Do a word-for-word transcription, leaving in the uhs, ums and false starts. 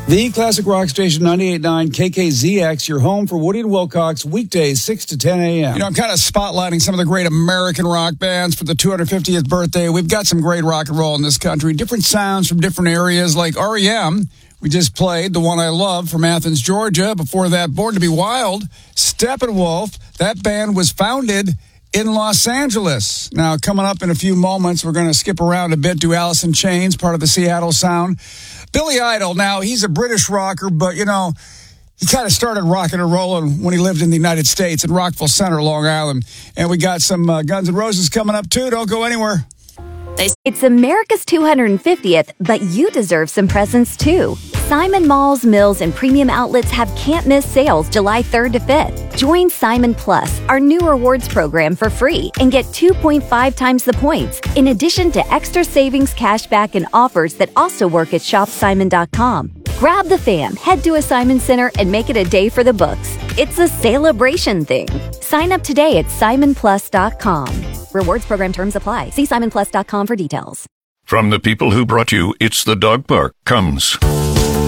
The Classic Rock Station ninety-eight point nine K K Z X, your home for Woody and Wilcox, weekdays six to ten a.m. You know, I'm kind of spotlighting some of the great American rock bands for the two hundred fiftieth birthday. We've got some great rock and roll in this country, different sounds from different areas, like R E M. We just played the one I love from Athens, Georgia. Before that, Born to be Wild, Steppenwolf. That band was founded in Los Angeles. Now, coming up in a few moments, we're going to skip around a bit to Alice in Chains, part of the Seattle sound. Billy Idol, now, he's a British rocker, but, you know, he kind of started rocking and rolling when he lived in the United States in Rockville Center, Long Island. And we got some uh, Guns N' Roses coming up, too. Don't go anywhere. It's America's two hundred fiftieth, but you deserve some presents, too. Simon Malls, Mills, and Premium Outlets have can't-miss sales July third to fifth. Join Simon Plus, our new rewards program, for free and get two point five times the points, in addition to extra savings, cashback, and offers that also work at shop simon dot com. Grab the fam, head to a Simon Center, and make it a day for the books. It's a celebration thing. Sign up today at simon plus dot com. Rewards program terms apply. See simon plus dot com for details. From the people who brought you It's the Dog Park comes